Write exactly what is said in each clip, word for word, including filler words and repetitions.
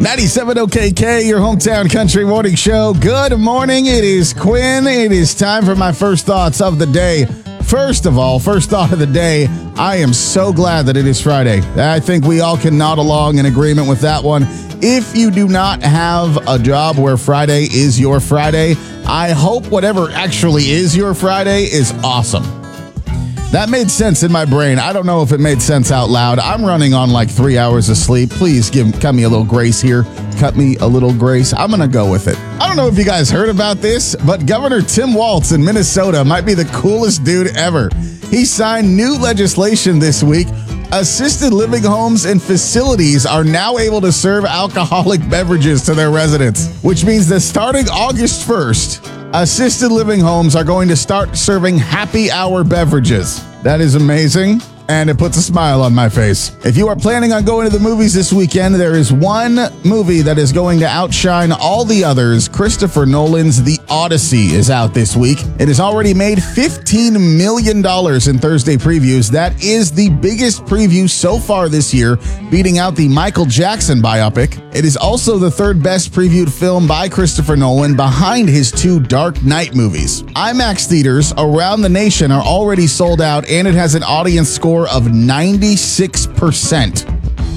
ninety-seven O K K, your hometown country morning show. Good morning. It is Quinn. It is time for my first thoughts of the day. First of all, first thought of the day, I am so glad that it is Friday. I think we all can nod along in agreement with that one. If you do not have a job where Friday is your Friday, I hope whatever actually is your Friday is awesome. That made sense in my brain. I don't know if it made sense out loud. I'm running on like three hours of sleep. Please give cut me a little grace here. Cut me a little grace. I'm going to go with it. I don't know if you guys heard about this, but Governor Tim Walz in Minnesota might be the coolest dude ever. He signed new legislation this week. Assisted living homes and facilities are now able to serve alcoholic beverages to their residents, which means that starting August first, assisted living homes are going to start serving happy hour beverages. That is amazing, and it puts a smile on my face. If you are planning on going to the movies this weekend, there is one movie that is going to outshine all the others. Christopher Nolan's The Odyssey is out this week. It has already made fifteen million dollars in Thursday previews. That is the biggest preview so far this year, beating out the Michael Jackson biopic. It is also the third best previewed film by Christopher Nolan, behind his two Dark Knight movies. IMAX theaters around the nation are already sold out, and it has an audience score of ninety-six percent.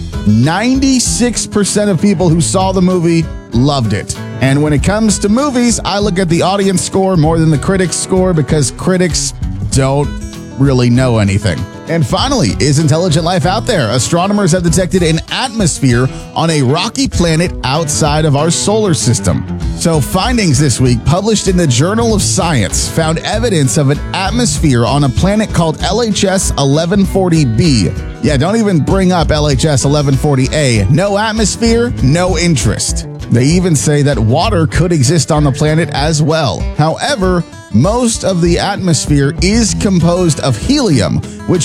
ninety-six percent of people who saw the movie loved it. And when it comes to movies, I look at the audience score more than the critics score, because critics don't really know anything. And finally, is intelligent life out there? Astronomers have detected an atmosphere on a rocky planet outside of our solar system. So findings this week published in the Journal of Science found evidence of an atmosphere on a planet called L H S eleven forty b. Yeah, don't even bring up L H S eleven forty a. No atmosphere, no interest. They even say that water could exist on the planet as well. However, most of the atmosphere is composed of helium, which